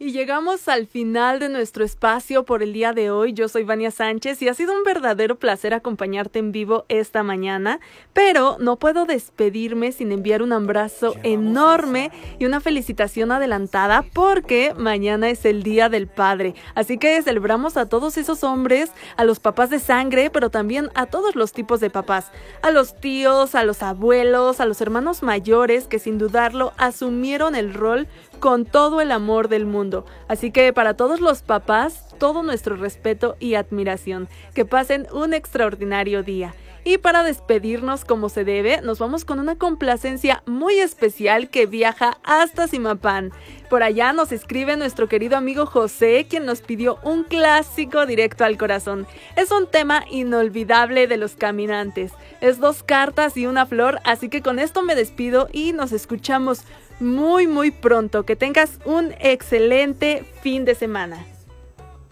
Y llegamos al final de nuestro espacio por el día de hoy. Yo soy Vania Sánchez y ha sido un verdadero placer acompañarte en vivo esta mañana, pero no puedo despedirme sin enviar un abrazo enorme y una felicitación adelantada porque mañana es el Día del Padre. Así que celebramos a todos esos hombres, a los papás de sangre, pero también a todos los tipos de papás, a los tíos, a los abuelos, a los hermanos mayores que sin dudarlo asumieron el rol con todo el amor del mundo. Así que para todos los papás, todo nuestro respeto y admiración. Que pasen un extraordinario día. Y para despedirnos como se debe, nos vamos con una complacencia muy especial que viaja hasta Zimapán. Por allá nos escribe nuestro querido amigo José, quien nos pidió un clásico directo al corazón. Es un tema inolvidable de Los Caminantes. Es 2 cartas y una flor, así que con esto me despido y nos escuchamos muy pronto. Que tengas un excelente fin de semana.